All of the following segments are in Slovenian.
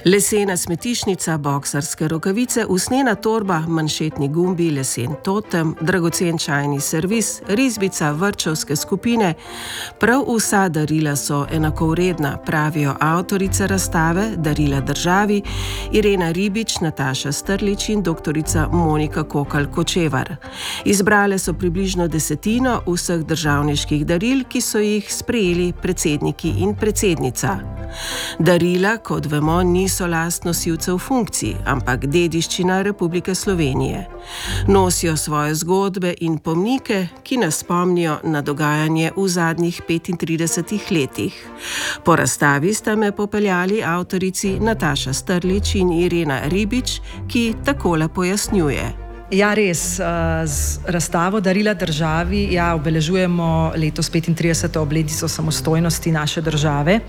Lesena smetišnica, boksarske rokavice, usnjena torba, manšetni gumbi, lesen totem, dragocen čajni servis, risbica vrtčevske skupine. Prav vsa darila so enakovredna, pravijo avtorice razstave Darila državi, Irena Ribič, Nataša Strlič in doktorica Monika Kokalj-Kočevar. Izbrale so približno 10 vseh državniških daril, ki so jih sprejeli predsedniki in predsednica. Darila, kot vemo, niso last nosilcev funkcij, ampak dediščina Republike Slovenije. Nosijo svoje zgodbe in pomnike, ki nas spomnijo na dogajanje v zadnjih 35 letih. Po razstavi sta me popeljali avtorici Nataša Strlič in Irena Ribič, ki takole pojasnjuje. Ja, res, z razstavo Darila državi obeležujemo letos 35. obletnico samostojnosti naše države.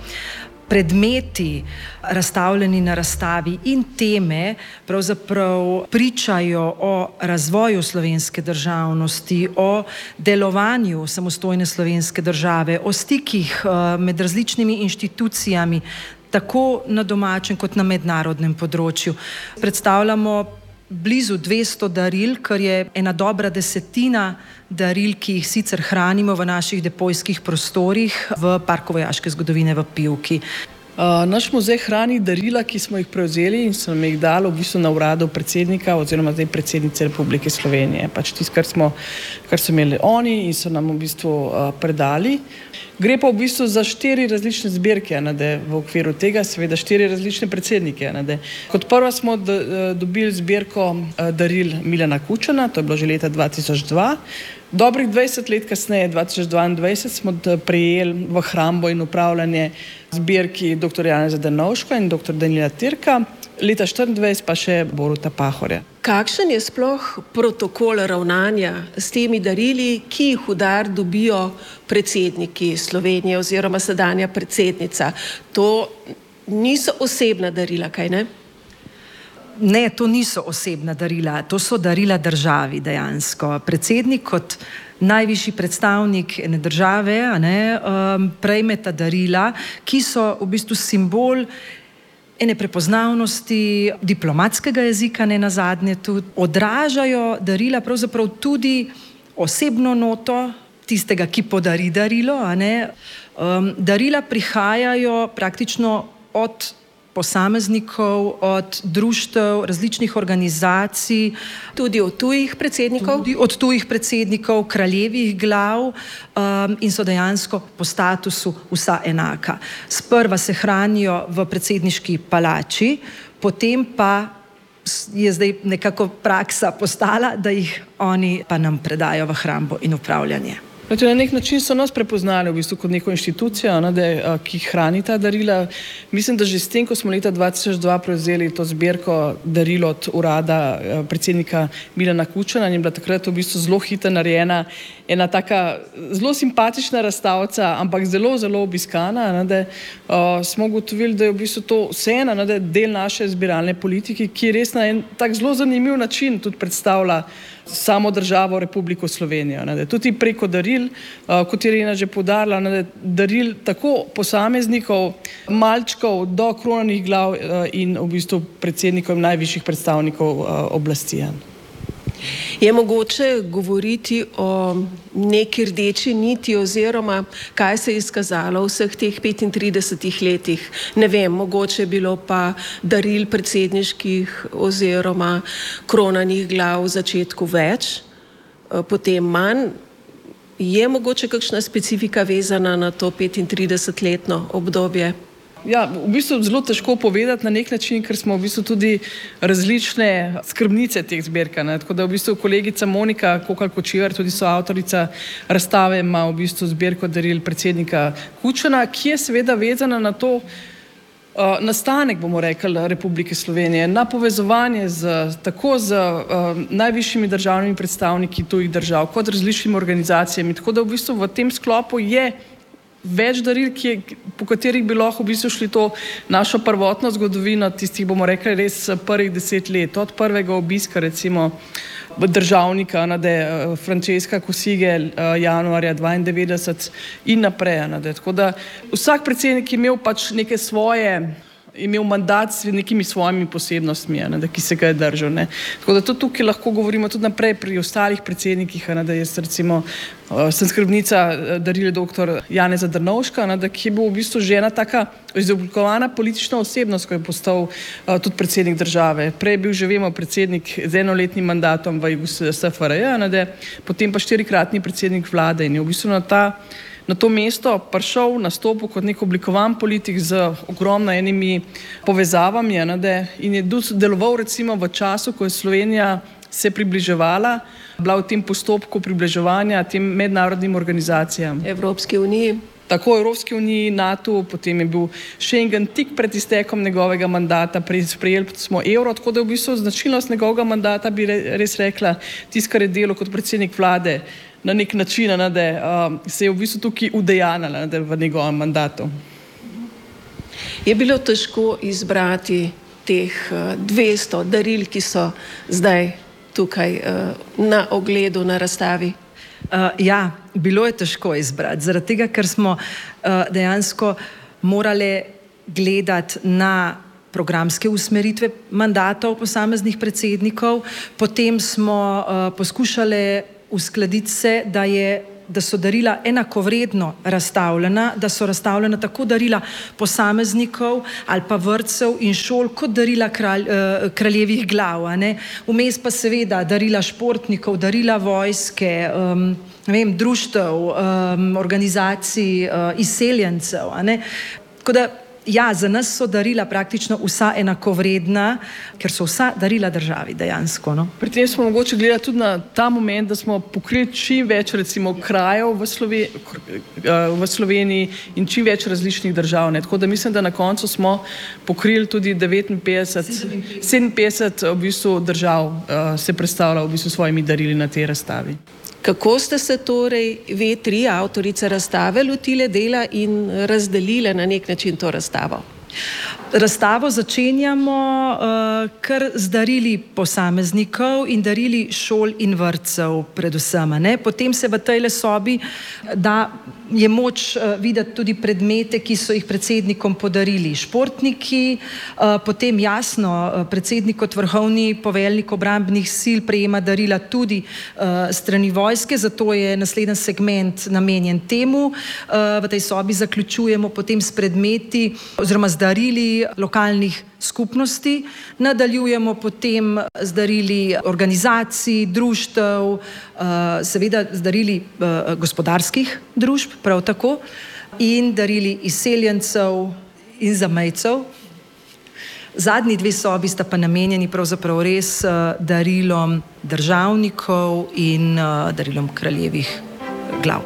Predmeti razstavljeni na razstavi in teme pravzaprav pričajo o razvoju slovenske državnosti, o delovanju samostojne slovenske države, o stikih med različnimi inštitucijami, tako na domačem kot na mednarodnem področju. Predstavljamo blizu 200 daril, kar je ena dobra 10 daril, ki jih sicer hranimo v naših depojskih prostorih v Parku vojaške zgodovine v Pivki. Naš muzej hrani darila, ki smo jih prevzeli in so nam jih dali v bistvu na uradu predsednika oziroma zdaj predsednice Republike Slovenije. Pač tisto, kar so imeli oni in so nam v bistvu predali. Gre pa v bistvu za 4 različne zbirke, v okviru tega seveda 4 različne predsednike. Kot prva smo dobili zbirko daril Milana Kučana, to je bilo že leta 2002. Dobrih 20 let kasneje, 2022, smo prejeli v hrambo in upravljanje zbirki dr. Janeza Drnovška in dr. Danila Tirka, leta 2024 pa še Boruta Pahorja. Kakšen je sploh protokol ravnanja s temi darili, ki jih v dar dobijo predsedniki Slovenije oziroma sedanja predsednica? To niso osebna darila, kaj ne? Ne, to niso osebna darila, to so darila državi dejansko. Predsednik kot najvišji predstavnik ene države prejme ta darila, ki so v bistvu simbol ene prepoznavnosti diplomatskega jezika, ne nazadnje tudi. Odražajo darila pravzaprav tudi osebno noto tistega, ki podari darilo. Darila prihajajo praktično od posameznikov, od društev, različnih organizacij. Tudi od tujih predsednikov? Tudi od tujih predsednikov, kraljevih glav in so dejansko po statusu vsa enaka. Sprva se hranijo v predsedniški palači, potem pa je zdaj nekako praksa postala, da jih oni pa nam predajo v hrambo in upravljanje. Na nek način so nas prepoznali v bistvu kot neko inštitucijo, ki hrani ta darila. Mislim, da že s tem, ko smo leta 2002 prevzeli to zbirko daril od urada predsednika Milana Kučana, je bila takrat v bistvu zelo hitro narejena ena taka zelo simpatična razstavca, ampak zelo, zelo obiskana. Smo ugotovili, da je v bistvu to vseeno del naše zbiralne politike, ki res na en tak zelo zanimiv način tudi predstavlja samo državo Republiko Slovenijo. Tudi preko daril, kot je Irena že poudarila, daril tako posameznikov, malčkov do kronanih glav in v bistvu predsednikov in najvišjih predstavnikov oblasti. Je mogoče govoriti o neki rdeči niti oziroma kaj se je izkazalo v vseh teh 35 letih? Ne vem, mogoče je bilo pa daril predsedniških oziroma kronanih glav v začetku več, potem manj. Je mogoče kakšna specifika vezana na to 35-letno obdobje? Ja, v bistvu zelo težko povedati na nek način, ker smo v bistvu tudi različne skrbnice teh zbirk. Tako da v bistvu kolegica Monika Kokalj-Kočevar, tudi soavtorica razstave, ima v bistvu zbirko daril predsednika Kučana, ki je seveda vezana na to nastanek, bomo rekli, Republike Slovenije, na povezovanje tako z najvišjimi državnimi predstavniki tujih držav, kot različnimi organizacijami. Tako da v bistvu v tem sklopu je več daril, po katerih bi lahko v bistvu šli to našo prvotno zgodovino, tistih, bomo rekli, res prvih 10 let, od prvega obiska recimo državnika Francesca Cossige januarja 1992 in naprej. Tako da vsak predsednik je imel pač neke svoje imel mandat s nekimi svojimi posebnostmi, ki se ga je držal. Tako da tukaj lahko govorimo tudi naprej pri ostalih predsednikih, da jaz recimo sem skrbnica Darile dr. Janeza Drnovška, ki je bil v bistvu že ena taka izoblikovana politična osebnost, ko je postal tudi predsednik države. Prej je bil, že vemo, predsednik z enoletnim mandatom v SFRJ, potem pa 4-kratni predsednik vlade in je v bistvu na to mesto prišel, nastopil kot nek oblikovan politik z ogromno enimi povezavami in je deloval recimo v času, ko je Slovenija se približevala, bila v tem postopku približevanja tem mednarodnim organizacijam. Evropski uniji. Tako Evropski uniji, NATO, potem je bil Schengen tik pred iztekom njegovega mandata, sprejeli smo evro, tako da je v bistvu značilnost njegovega mandata, bi res rekla, tisto, kar je delo kot predsednik vlade, na nek način, se je v bistvu tukaj udejanjala v njegovem mandatu. Je bilo težko izbrati teh 200 daril, ki so zdaj tukaj na ogledu, na razstavi? Ja, bilo je težko izbrati, zaradi tega, ker smo dejansko morali gledati na programske usmeritve mandatov posameznih predsednikov, potem smo poskušali uskladiti se, da so darila enakovredno razstavljena, da so razstavljena tako darila posameznikov ali pa vrtcev in šol, kot darila kraljevih glav. Vmes pa seveda darila športnikov, darila vojske, društev, organizacij, izseljencev. Tako da, ja, za nas so darila praktično vsa enakovredna, ker so vsa darila državi dejansko. Pri tem smo mogoče gledali tudi na ta moment, da smo pokrili čim več recimo krajev v Sloveniji in čim več različnih držav. Tako da mislim, da na koncu smo pokrili tudi 57 v bistvu držav se predstavlja v bistvu svojimi darili na tej razstavi. Kako ste se torej vi tri avtorice razstave lotile dela in razdelile na nek način to razstavo? Razstavo začenjamo kar z darili posameznikov in darili šol in vrtcev predvsem. Potem se v tejle sobi je moč videti tudi predmete, ki so jih predsednikom podarili športniki, potem jasno predsednik kot vrhovni poveljnik obrambnih sil prejema darila tudi strani vojske, zato je naslednji segment namenjen temu. V tej sobi zaključujemo potem s predmeti oziroma z darili lokalnih skupnosti, nadaljujemo potem z darili organizacij, društev, seveda z darili gospodarskih družb, prav tako, in darili izseljencev in zamejcev. Zadnji dve sobi sta pa namenjeni pravzaprav res darilom državnikov in darilom kraljevih glav.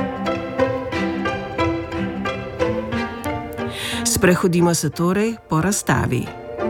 Sprehodimo se torej po razstavi.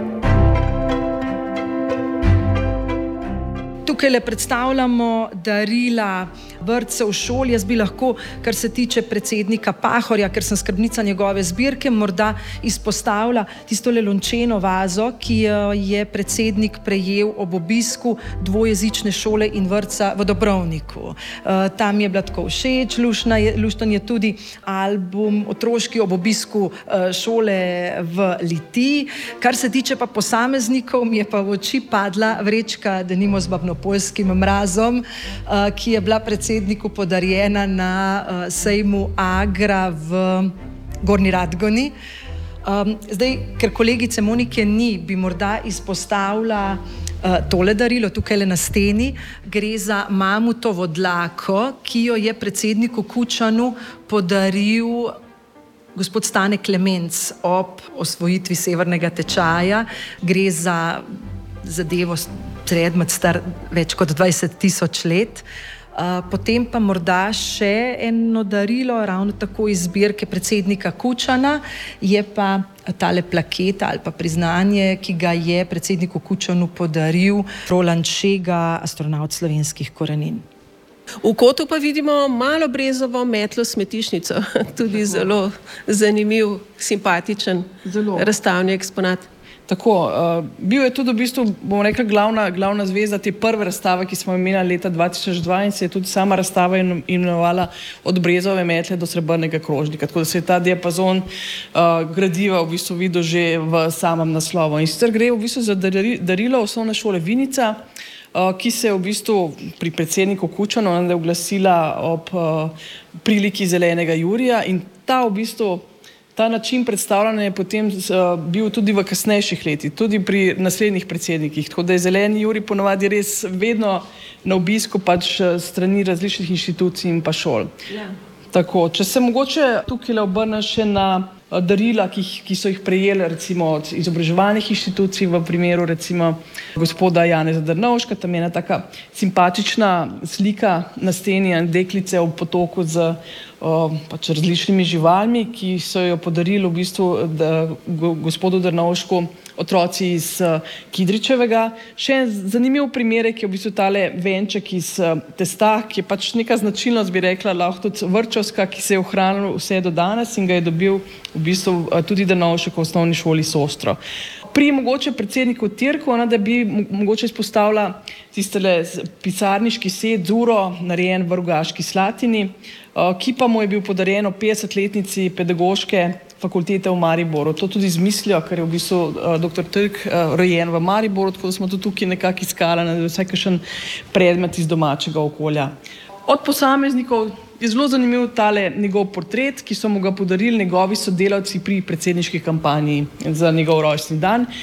Tukaj le predstavljamo darila vrtcev, šol. Jaz bi lahko, kar se tiče predsednika Pahorja, ker sem skrbnica njegove zbirke, morda izpostavila tisto lončeno vazo, ki jo je predsednik prejel ob obisku dvojezične šole in vrtca v Dobrovniku. Tam je bila tako všeč, lušten je tudi album otroški ob obisku šole v Litiji. Kar se tiče pa posameznikov, mi je pa v oči padla vrečka, denimo z babnopoljskim mrazom, ki je bila predsedniku podarjena na sejmu Agra v Gornji Radgoni. Zdaj, ker kolegice Monike ni, bi morda izpostavila tole darilo, tukaj le na steni. Gre za mamutovo dlako, ki jo je predsedniku Kučanu podaril gospod Stane Klemenc ob osvojitvi severnega tečaja. Gre za zadevo predmet star več kot 20.000 let. Potem pa morda še eno darilo, ravno tako iz zbirke predsednika Kučana, je pa tale plaketa ali pa priznanje, ki ga je predsedniku Kučanu podaril Roland Šega, astronavt slovenskih korenin. V kotu pa vidimo malo brezovo metlo smetišnico, tudi zelo zanimiv, simpatičen razstavni eksponat. Tako, bil je tudi v bistvu, bomo rekli, glavna zvezda te prve razstave, ki smo imeli leta 2002 in se je tudi sama razstava imenovala Od brezove metle do srebrnega krožnika. Tako da se je ta diapazon gradiva v bistvu videl že v samem naslovu. In sicer gre v bistvu za darilo osnovne šole Vinica, ki se je v bistvu pri predsedniku Kučanu oglasila ob priliki Zelenega Jurija in ta način predstavljanja je potem bil tudi v kasnejših letih, tudi pri naslednjih predsednikih. Tako da je Zeleni Jurij ponovadi res vedno na obisku pač strani različnih inštitucij in pa šol. Ja. Tako, če se mogoče tukaj obrnem še na darila, ki so jih prejeli recimo od izobraževalnih inštitucij, v primeru recimo gospoda Janeza Drnovška, tam je ena taka simpatična slika na steni deklice ob potoku z pač različnimi živalmi, ki so jo podarili v bistvu gospodu Drnovšku otroci iz Kidričevega. Še en zanimiv primerek je v bistvu tale venček iz testa, ki je pač neka značilnost, bi rekla, lahko tudi vrtčevska, ki se je ohranil vse do danes in ga je dobil v bistvu tudi Drnovšek v osnovni šoli Sostro. Pri mogoče predsedniku Tirku, da bi mogoče izpostavila tistele pisarniški set Zuro, narejen v Rogaški Slatini, ki pa mu je bil podarjen ob 50-letnici pedagoške fakultete v Mariboru. To tudi izmislijo, ker je v bistvu dr. Trk rojen v Mariboru, tako da smo tudi tukaj nekako iskali, da je vsaj kakšen predmet iz domačega okolja. Od posameznikov je zelo zanimiv tale njegov portret, ki so mu ga podarili njegovi sodelavci pri predsedniški kampanji za njegov rojstni dan.